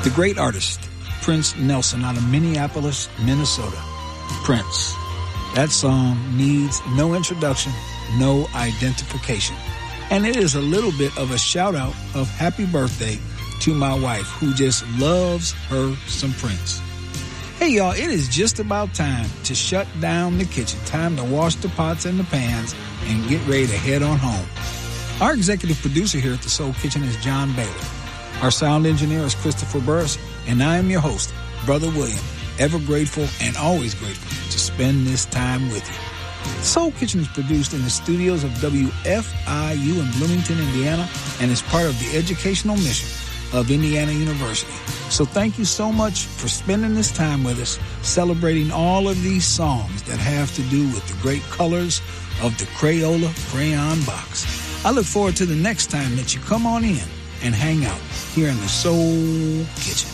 The great artist, Prince Nelson, out of Minneapolis, Minnesota. Prince. That song needs no introduction, no identification. And it is a little bit of a shout out of happy birthday to my wife, who just loves her some Prince. Hey y'all, it is just about time to shut down the kitchen. Time to wash the pots and the pans and get ready to head on home. Our executive producer here at the Soul Kitchen is John Baylor. Our sound engineer is Christopher Burris, and I am your host, Brother William, ever grateful and always grateful to spend this time with you. The Soul Kitchen is produced in the studios of WFIU in Bloomington, Indiana, and is part of the educational mission of Indiana University. So thank you so much for spending this time with us, celebrating all of these songs that have to do with the great colors of the Crayola crayon box. I look forward to the next time that you come on in and hang out here in the Soul Kitchen.